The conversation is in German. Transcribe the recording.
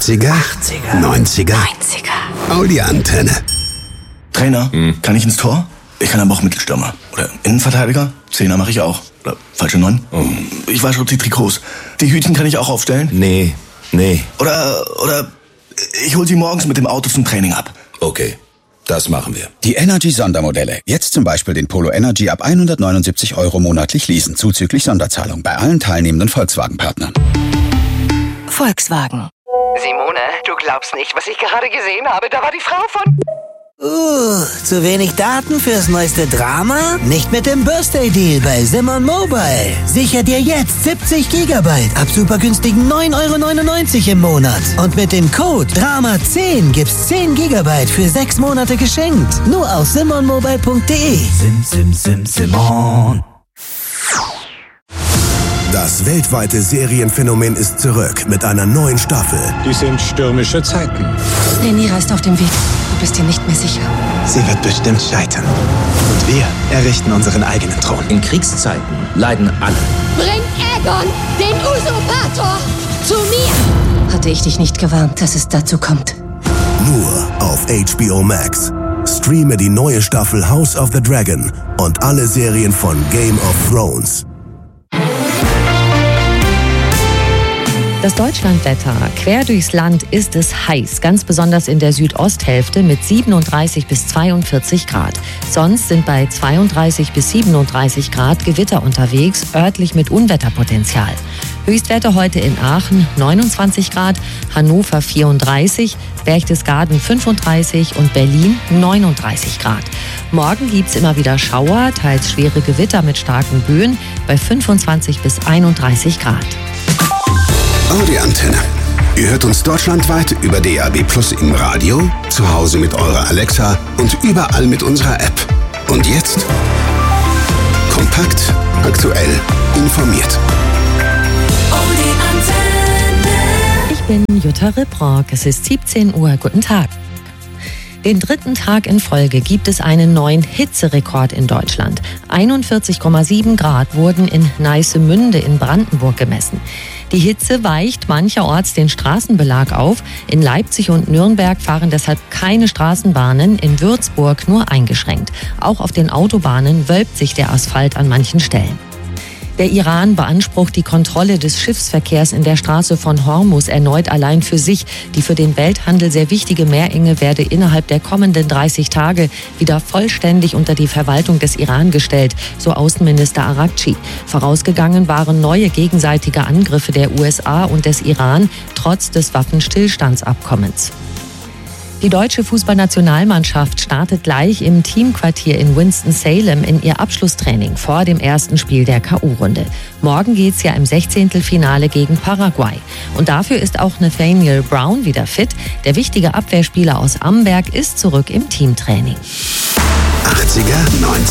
80er, 90er, Audi-Antenne. Trainer, kann ich ins Tor? Ich kann aber auch Mittelstürmer. Oder Innenverteidiger? Zehner mache ich auch. Oder falsche 9. Ich wasche die Trikots. Die Hütchen kann ich auch aufstellen? Nee. Oder ich hol sie morgens mit dem Auto zum Training ab. Okay, das machen wir. Die Energy-Sondermodelle. Jetzt zum Beispiel den Polo Energy ab 179 € monatlich leasen, zuzüglich Sonderzahlung bei allen teilnehmenden Volkswagen-Partnern. Volkswagen. Simone, du glaubst nicht, was ich gerade gesehen habe. Da war die Frau von... Zu wenig Daten fürs neueste Drama? Nicht mit dem Birthday Deal bei Simon Mobile. Sicher dir jetzt 70 GB ab super günstigen 9,99 € im Monat. Und mit dem Code DRAMA10 gibt's 10 GB für 6 Monate geschenkt. Nur auf simonmobile.de. Simon. Das weltweite Serienphänomen ist zurück mit einer neuen Staffel. Dies sind stürmische Zeiten. Rhaenyra ist auf dem Weg. Du bist dir nicht mehr sicher. Sie wird bestimmt scheitern. Und wir errichten unseren eigenen Thron. In Kriegszeiten leiden alle. Bring Aegon, den Usurpator, zu mir! Hatte ich dich nicht gewarnt, dass es dazu kommt? Nur auf HBO Max. Streame die neue Staffel House of the Dragon und alle Serien von Game of Thrones. Das Deutschlandwetter. Quer durchs Land ist es heiß, ganz besonders in der Südosthälfte mit 37 bis 42 Grad. Sonst sind bei 32 bis 37 Grad Gewitter unterwegs, örtlich mit Unwetterpotenzial. Höchstwerte heute in Aachen 29 Grad, Hannover 34, Berchtesgaden 35 und Berlin 39 Grad. Morgen gibt's immer wieder Schauer, teils schwere Gewitter mit starken Böen bei 25 bis 31 Grad. Audi-Antenne. Ihr hört uns deutschlandweit über DAB+ im Radio, zu Hause mit eurer Alexa und überall mit unserer App. Und jetzt kompakt, aktuell, informiert. Ich bin Jutta Ripprock. Es ist 17 Uhr. Guten Tag. Den dritten Tag in Folge gibt es einen neuen Hitzerekord in Deutschland. 41,7 Grad wurden in Neissemünde in Brandenburg gemessen. Die Hitze weicht mancherorts den Straßenbelag auf. In Leipzig und Nürnberg fahren deshalb keine Straßenbahnen, in Würzburg nur eingeschränkt. Auch auf den Autobahnen wölbt sich der Asphalt an manchen Stellen. Der Iran beansprucht die Kontrolle des Schiffsverkehrs in der Straße von Hormuz erneut allein für sich. Die für den Welthandel sehr wichtige Meerenge werde innerhalb der kommenden 30 Tage wieder vollständig unter die Verwaltung des Iran gestellt, so Außenminister Araghchi. Vorausgegangen waren neue gegenseitige Angriffe der USA und des Iran, trotz des Waffenstillstandsabkommens. Die deutsche Fußballnationalmannschaft startet gleich im Teamquartier in Winston-Salem in ihr Abschlusstraining vor dem ersten Spiel der K.O.-Runde. Morgen geht's ja im 16. Finale gegen Paraguay. Und dafür ist auch Nathaniel Brown wieder fit. Der wichtige Abwehrspieler aus Amberg ist zurück im Teamtraining. 80er, 90er.